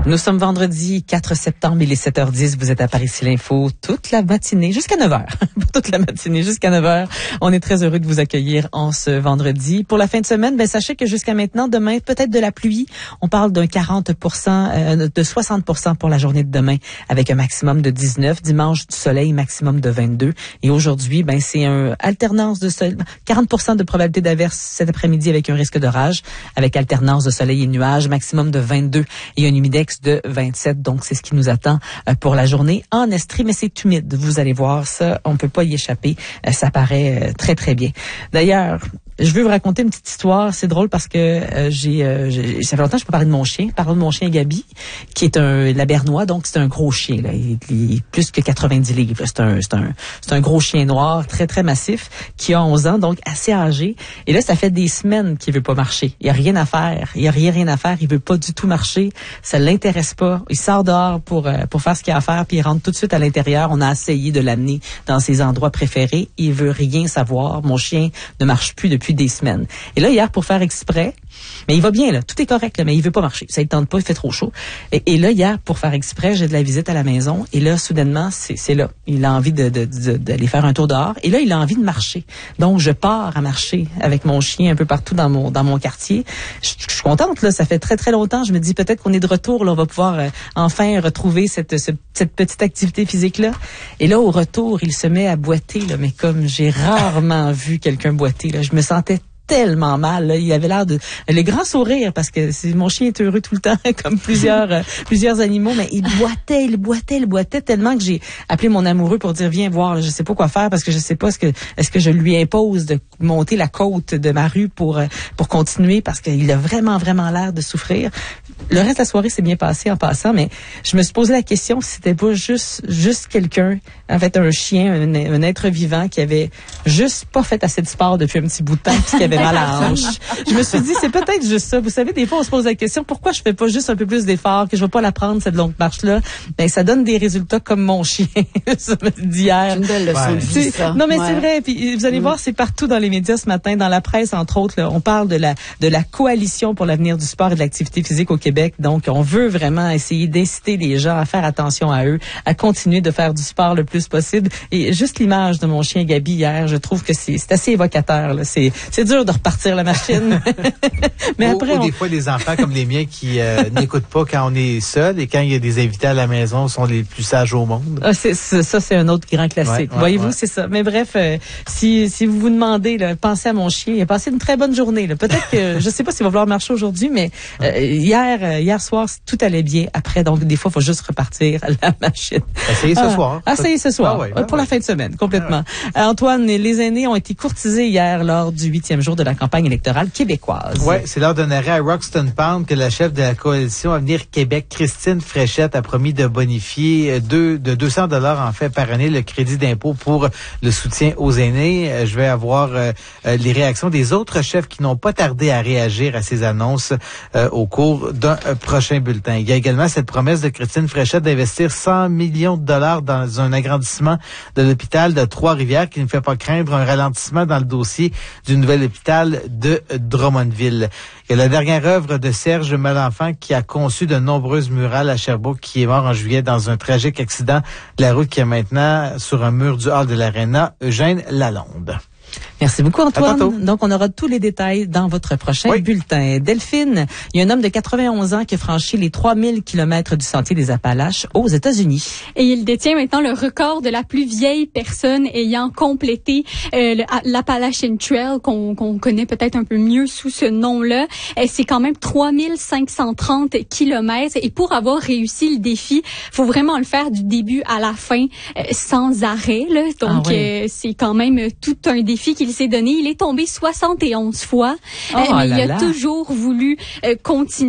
Nous sommes vendredi 4 septembre, il est 7h10, vous êtes à Paris Ici l'Info toute la matinée, jusqu'à 9h. Toute la matinée, jusqu'à 9h. On est très heureux de vous accueillir en ce vendredi. Pour la fin de semaine, sachez que jusqu'à maintenant, demain, peut-être de la pluie. On parle d'un 40%, de 60% pour la journée de demain, avec un maximum de 19. Dimanche, du soleil, maximum de 22. Et aujourd'hui, c'est un alternance de soleil, 40% de probabilité d'averse cet après-midi avec un risque d'orage, avec alternance de soleil et nuages, maximum de 22 et un humidex de 27. Donc, c'est ce qui nous attend pour la journée en Estrie, mais c'est humide. Vous allez voir ça, on peut pas y échapper. Ça paraît très, très bien. D'ailleurs, je veux vous raconter une petite histoire. C'est drôle parce que ça fait longtemps que je peux parler de mon chien. Parler de mon chien Gabi, qui est un labernois, donc c'est un gros chien. Là. Il est plus que 90 livres. C'est un gros chien noir, très, très massif, qui a 11 ans, donc assez âgé. Et là, ça fait des semaines qu'il veut pas marcher. Il y a rien à faire. Il y a rien à faire. Il veut pas du tout marcher. Ça l'intéresse pas. Il sort dehors pour faire ce qu'il a à faire, puis il rentre tout de suite à l'intérieur. On a essayé de l'amener dans ses endroits préférés. Il veut rien savoir. Mon chien ne marche plus depuis des semaines. Et là, hier, pour faire exprès, mais il va bien, là, tout est correct, là, mais il veut pas marcher. Ça ne tente pas, il fait trop chaud. Et là, hier, pour faire exprès, j'ai de la visite à la maison. Et là, soudainement, c'est là. Il a envie d'aller faire un tour dehors. Et là, il a envie de marcher. Donc, je pars à marcher avec mon chien un peu partout dans mon quartier. Je suis contente, là. Ça fait très, très longtemps. Je me dis peut-être qu'on est de retour, là. On va pouvoir enfin retrouver cette petite activité physique-là. Et là, au retour, il se met à boiter, là. Mais comme j'ai rarement vu quelqu'un boiter, là, je me sentais tellement mal. Là. Il avait l'air de le grand sourire parce que mon chien est heureux tout le temps comme plusieurs animaux, mais il boitait tellement que j'ai appelé mon amoureux pour dire viens voir, là, je sais pas quoi faire parce que je sais pas est-ce que je lui impose de monter la côte de ma rue pour continuer parce qu'il a vraiment l'air de souffrir. Le reste de la soirée s'est bien passé en passant, mais je me suis posé la question si c'était pas juste quelqu'un, en fait un chien, un être vivant qui avait juste pas fait assez de sport depuis un petit bout de temps puis qui avait mal à la hanche. Je me suis dit, c'est peut-être juste ça. Vous savez, des fois, on se pose la question, pourquoi je fais pas juste un peu plus d'efforts, que je vais pas la prendre, cette longue marche-là? Ça donne des résultats comme mon chien, d'hier. C'est une belle leçon de vie, ça. Non, mais c'est vrai. Puis, vous allez voir, c'est partout dans les médias ce matin, dans la presse, entre autres, là, on parle de la coalition pour l'avenir du sport et de l'activité physique au Québec. Donc, on veut vraiment essayer d'inciter les gens à faire attention à eux, à continuer de faire du sport le plus possible. Et juste l'image de mon chien Gabi hier, je trouve que c'est assez évocateur, là. C'est dur de repartir la machine. Mais après, des fois, des enfants comme les miens qui n'écoutent pas quand on est seul et quand il y a des invités à la maison sont les plus sages au monde. Ah, ça, c'est un autre grand classique. Voyez-vous, c'est ça. Mais bref, si vous vous demandez, là, pensez à mon chien. Il a passé une très bonne journée. Là. Peut-être que, je sais pas s'il va vouloir marcher aujourd'hui, mais hier soir, tout allait bien. Après, donc, des fois, il faut juste repartir la machine. Essayez ce soir. Essayez ce soir. Pour la fin de semaine, complètement. Antoine, les aînés ont été courtisés hier lors du 8e jour de la campagne électorale québécoise. Oui, c'est lors d'un arrêt à Roxton Pound que la chef de la coalition Avenir Québec, Christine Fréchette, a promis de bonifier de 200 $ en fait par année le crédit d'impôt pour le soutien aux aînés. Je vais avoir les réactions des autres chefs qui n'ont pas tardé à réagir à ces annonces au cours d'un prochain bulletin. Il y a également cette promesse de Christine Fréchette d'investir 100 millions de dollars dans un agrandissement de l'hôpital de Trois-Rivières qui ne fait pas craindre un ralentissement dans le dossier du nouvel hôpital de Drummondville. Il y a la dernière œuvre de Serge Malenfant qui a conçu de nombreuses murales à Sherbrooke qui est mort en juillet dans un tragique accident de la route qui est maintenant sur un mur du hall de l'Arena, Eugène Lalonde. Merci beaucoup, Antoine. Donc, on aura tous les détails dans votre prochain bulletin. Delphine, il y a un homme de 91 ans qui a franchi les 3000 kilomètres du Sentier des Appalaches aux États-Unis. Et il détient maintenant le record de la plus vieille personne ayant complété l'Appalachian Trail, qu'on connaît peut-être un peu mieux sous ce nom-là. C'est quand même 3530 kilomètres. Et pour avoir réussi le défi, faut vraiment le faire du début à la fin, sans arrêt, là. Donc, c'est quand même tout un défi qu'il s'est donné. Il est tombé 71 fois, mais il a toujours voulu continuer.